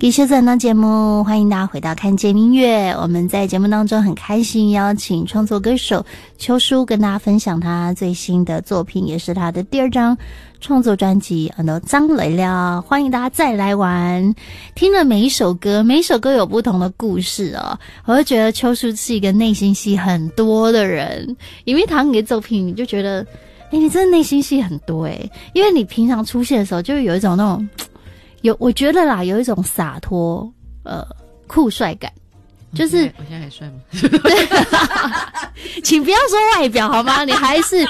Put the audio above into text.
继续这档节目，欢迎大家回到看见音乐。我们在节目当中很开心邀请创作歌手邱淑跟大家分享他最新的作品，也是他的第2张创作专辑张磊了。欢迎大家再来玩。听了每一首歌有不同的故事哦，我就觉得邱淑是一个内心戏很多的人。因为他给作品你就觉得你真的内心戏很多因为你平常出现的时候就有一种那种我觉得啦，有一种洒脱酷帅感，就是我现在还帅吗？ 对请不要说外表好吗？你还是